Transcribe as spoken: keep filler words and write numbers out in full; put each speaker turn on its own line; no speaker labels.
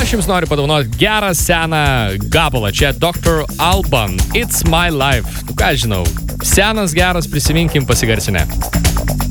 aš jums noriu padovanoti gerą seną gabalą. Čia doktor Alban, It's My Life. Nu ką žinau, senas geras, prisiminkim pasigarsinę.